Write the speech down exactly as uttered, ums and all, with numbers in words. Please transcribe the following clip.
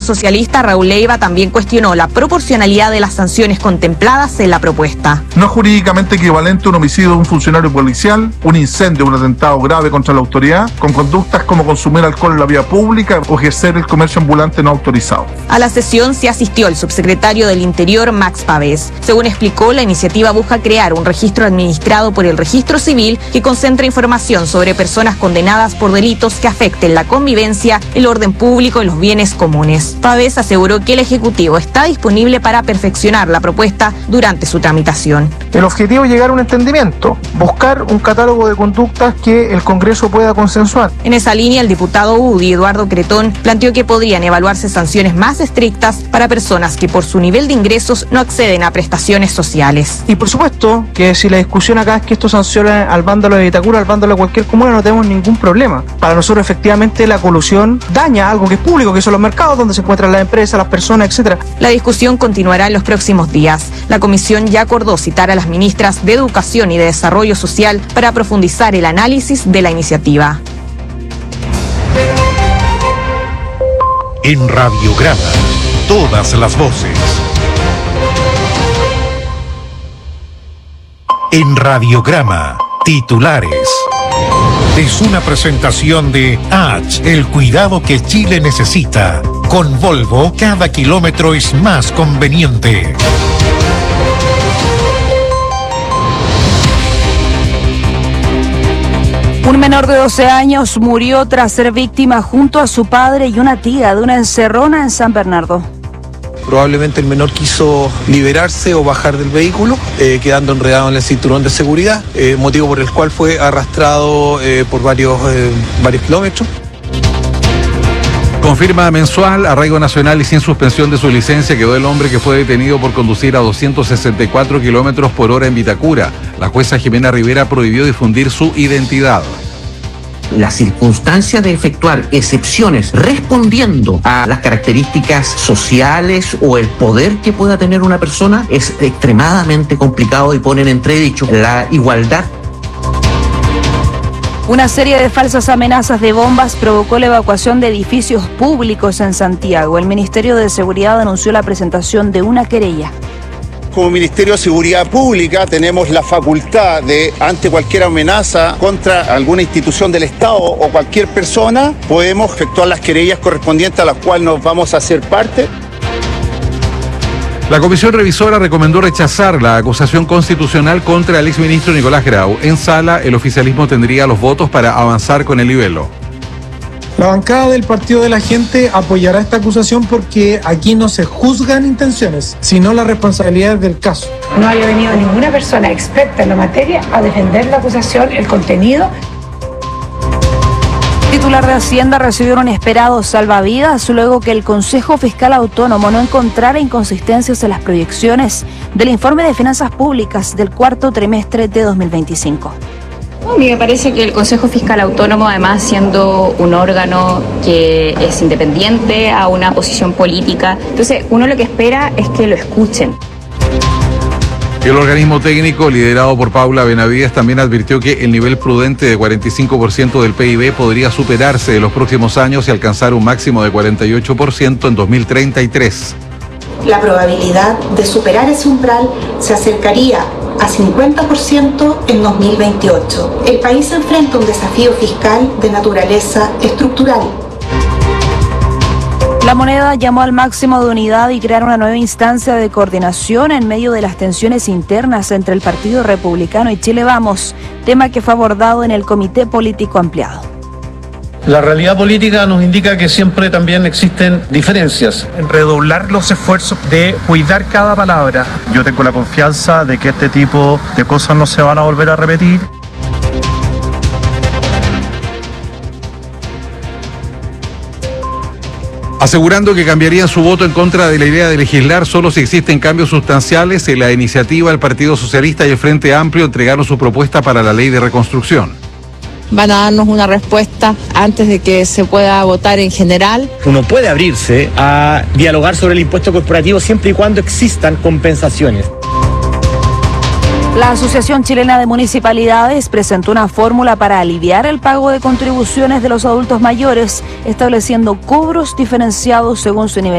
socialista Raúl Leiva también cuestionó la proporcionalidad de las sanciones contempladas en la propuesta. No es jurídicamente equivalente un homicidio de un funcionario policial, un incendio, un atentado grave contra la autoridad, con conductas como consumir alcohol en la vía pública o ejercer el comercio ambulante no autorizado. A la sesión se asistió el subsecretario del Interior, Max Pavés. Según explicó, la iniciativa busca crear un registro administrado por el Registro Civil que concentra información sobre personas condenadas por delitos que afecten la convivencia, el orden público y los bienes comunes. Pavés aseguró que el Ejecutivo está disponible para perfeccionar la propuesta durante su tramitación. El objetivo es llegar a un entendimiento, buscar un catálogo de conductas que el Congreso pueda consensuar. En esa línea, el diputado U D I, Eduardo Cretón, planteó que podrían evaluarse sanciones más estrictas para personas que por su nivel de ingresos no acceden a prestaciones sociales. Y por supuesto que si la discusión acá es que esto sanciona al vándalo de Vitacura, al vándalo de cualquier comuna, no tenemos ningún problema. Para nosotros efectivamente la colusión daña algo que es público, que son los mercados donde se encuentran las empresas, las personas, etcétera. La discusión continuará en los próximos días. La comisión ya acordó citar a las ministras de Educación y de Desarrollo Social para profundizar el análisis de la iniciativa. En Radiograma, todas las voces. En Radiograma, titulares. Es una presentación de H, el cuidado que Chile necesita. Con Volvo, cada kilómetro es más conveniente. Un menor de doce años murió tras ser víctima junto a su padre y una tía de una encerrona en San Bernardo. Probablemente el menor quiso liberarse o bajar del vehículo, eh, quedando enredado en el cinturón de seguridad, eh, motivo por el cual fue arrastrado eh, por varios, eh, varios kilómetros. Confirma mensual, arraigo nacional y sin suspensión de su licencia quedó el hombre que fue detenido por conducir a doscientos sesenta y cuatro kilómetros por hora en Vitacura. La jueza Jimena Rivera prohibió difundir su identidad. La circunstancia de efectuar excepciones respondiendo a las características sociales o el poder que pueda tener una persona es extremadamente complicado y pone en entredicho la igualdad. Una serie de falsas amenazas de bombas provocó la evacuación de edificios públicos en Santiago. El Ministerio de Seguridad anunció la presentación de una querella. Como Ministerio de Seguridad Pública tenemos la facultad de, ante cualquier amenaza contra alguna institución del Estado o cualquier persona, podemos efectuar las querellas correspondientes a las cuales nos vamos a hacer parte. La comisión revisora recomendó rechazar la acusación constitucional contra el exministro Nicolás Grau. En sala, el oficialismo tendría los votos para avanzar con el libelo. La bancada del Partido de la Gente apoyará esta acusación porque aquí no se juzgan intenciones, sino las responsabilidades del caso. No haya venido ninguna persona experta en la materia a defender la acusación, el contenido. El titular de Hacienda recibió un esperado salvavidas luego que el Consejo Fiscal Autónomo no encontrara inconsistencias en las proyecciones del informe de finanzas públicas del cuarto trimestre de dos mil veinticinco. A mí me parece que el Consejo Fiscal Autónomo, además siendo un órgano que es independiente a una posición política, entonces uno lo que espera es que lo escuchen. El organismo técnico liderado por Paula Benavides también advirtió que el nivel prudente de cuarenta y cinco por ciento del P I B podría superarse en los próximos años y alcanzar un máximo de cuarenta y ocho por ciento en dos mil treinta y tres. La probabilidad de superar ese umbral se acercaría a cincuenta por ciento en dos mil veintiocho. El país enfrenta un desafío fiscal de naturaleza estructural. La Moneda llamó al máximo de unidad y crear una nueva instancia de coordinación en medio de las tensiones internas entre el Partido Republicano y Chile Vamos, tema que fue abordado en el Comité Político Ampliado. La realidad política nos indica que siempre también existen diferencias. Redoblar los esfuerzos de cuidar cada palabra. Yo tengo la confianza de que este tipo de cosas no se van a volver a repetir. Asegurando que cambiarían su voto en contra de la idea de legislar solo si existen cambios sustanciales, en la iniciativa el Partido Socialista y el Frente Amplio entregaron su propuesta para la ley de reconstrucción. Van a darnos una respuesta antes de que se pueda votar en general. Uno puede abrirse a dialogar sobre el impuesto corporativo siempre y cuando existan compensaciones. La Asociación Chilena de Municipalidades presentó una fórmula para aliviar el pago de contribuciones de los adultos mayores, estableciendo cobros diferenciados según su nivel